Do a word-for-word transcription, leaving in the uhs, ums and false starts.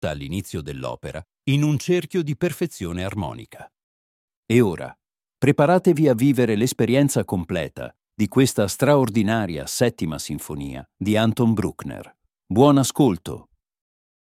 introdotta all'inizio dell'opera in un cerchio di perfezione armonica. E ora, preparatevi a vivere l'esperienza completa di questa straordinaria settima sinfonia di Anton Bruckner. Buon ascolto!